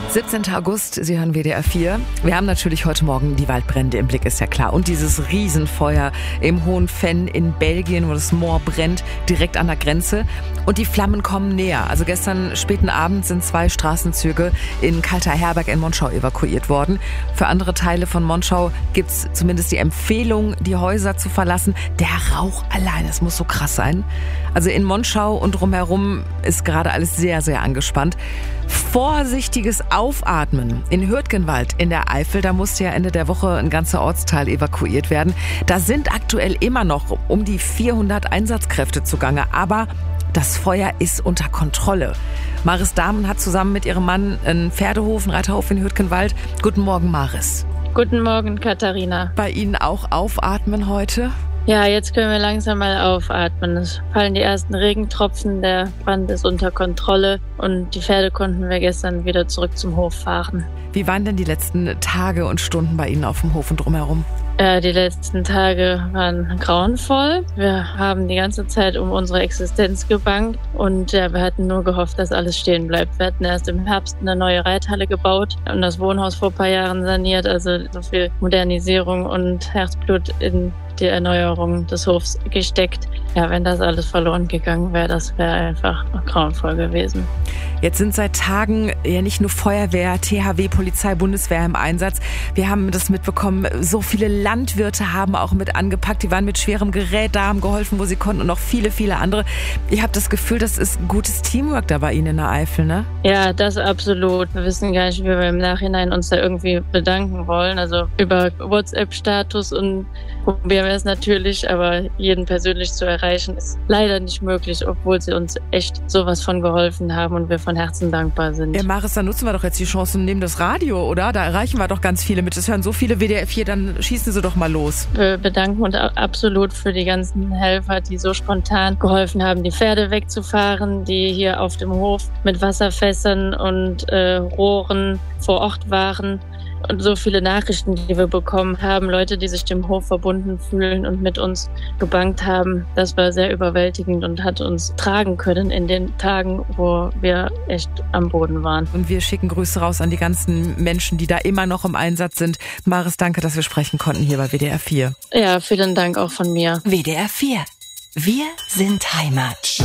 17. August, Sie hören WDR 4. Wir haben natürlich heute Morgen die Waldbrände im Blick, ist ja klar. Und dieses Riesenfeuer im Hohen Venn in Belgien, wo das Moor brennt, direkt an der Grenze. Und die Flammen kommen näher. Also gestern späten Abend sind 2 Straßenzüge in Kalter-Herberg in Monschau evakuiert worden. Für andere Teile von Monschau gibt's zumindest die Empfehlung, die Häuser zu verlassen. Der Rauch allein, es muss so krass sein. Also in Monschau und drumherum ist gerade alles sehr, sehr angespannt. Vorsichtiges Aufatmen in Hürtgenwald in der Eifel. Da musste ja Ende der Woche ein ganzer Ortsteil evakuiert werden. Da sind aktuell immer noch um die 400 Einsatzkräfte zugange. Aber das Feuer ist unter Kontrolle. Maris Dahmen hat zusammen mit ihrem Mann einen Pferdehof, einen Reiterhof in Hürtgenwald. Guten Morgen, Maris. Guten Morgen, Katharina. Bei Ihnen auch aufatmen heute? Ja, jetzt können wir langsam mal aufatmen. Es fallen die ersten Regentropfen, der Brand ist unter Kontrolle und die Pferde konnten wir gestern wieder zurück zum Hof fahren. Wie waren denn die letzten Tage und Stunden bei Ihnen auf dem Hof und drumherum? Die letzten Tage waren grauenvoll. Wir haben die ganze Zeit um unsere Existenz gebangt und wir hatten nur gehofft, dass alles stehen bleibt. Wir hatten erst im Herbst eine neue Reithalle gebaut und das Wohnhaus vor ein paar Jahren saniert. Also so viel Modernisierung und Herzblut in die Erneuerung des Hofs gesteckt. Ja, wenn das alles verloren gegangen wäre, das wäre einfach grauenvoll gewesen. Jetzt sind seit Tagen ja nicht nur Feuerwehr, THW, Polizei, Bundeswehr im Einsatz. Wir haben das mitbekommen, so viele Landwirte haben auch mit angepackt. Die waren mit schwerem Gerät da, haben geholfen, wo sie konnten und noch viele, viele andere. Ich habe das Gefühl, das ist gutes Teamwork da bei Ihnen in der Eifel, ne? Ja, das absolut. Wir wissen gar nicht, wie wir im Nachhinein uns da irgendwie bedanken wollen. Also über WhatsApp-Status und probieren wir es natürlich, aber jeden persönlich zu erreichen ist leider nicht möglich, obwohl sie uns echt sowas von geholfen haben und wir von Herzen dankbar sind. Ja, Maris, dann nutzen wir doch jetzt die Chance und nehmen das Radio, oder? Da erreichen wir doch ganz viele mit. Das hören so viele WDR 4, dann schießen Sie doch mal los. Wir bedanken uns absolut für die ganzen Helfer, die so spontan geholfen haben, die Pferde wegzufahren, die hier auf dem Hof mit Wasserfässern und Rohren vor Ort waren. Und so viele Nachrichten, die wir bekommen haben, Leute, die sich dem Hof verbunden fühlen und mit uns gebankt haben, das war sehr überwältigend und hat uns tragen können in den Tagen, wo wir echt am Boden waren. Und wir schicken Grüße raus an die ganzen Menschen, die da immer noch im Einsatz sind. Maris, danke, dass wir sprechen konnten hier bei WDR 4. Ja, vielen Dank auch von mir. WDR 4. Wir sind Heimat.